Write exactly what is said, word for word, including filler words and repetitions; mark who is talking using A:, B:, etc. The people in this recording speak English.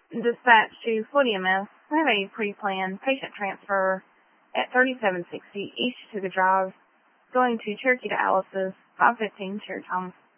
A: Dispatch to Floyd E M S. We have a pre-planned patient transfer at thirty-seven sixty East Tuga Drive, going to Cherokee Dialysis, five fifteen Cherry Thomas.